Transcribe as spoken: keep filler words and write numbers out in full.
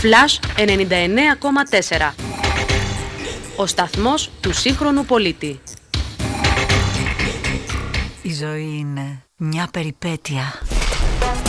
Flash ενενήντα εννέα κόμμα τέσσερα. Ο σταθμός του σύγχρονου πολίτη. Η ζωή είναι μια περιπέτεια.